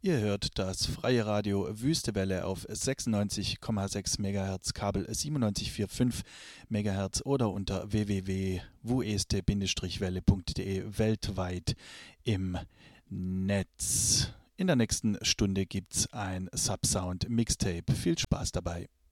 Ihr hört das freie Radio Wüstewelle auf 96,6 MHz, Kabel 97,45 MHz oder unter www.wueste-welle.de weltweit im Netz. In der nächsten Stunde gibt's ein Subsound Mixtape. Viel Spaß dabei.